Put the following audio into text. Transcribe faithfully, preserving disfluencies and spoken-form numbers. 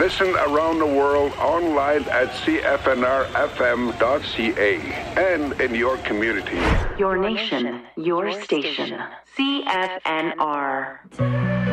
Listen around the world online at c f n r f m dot c a and in your community. Your nation, your station. C F N R.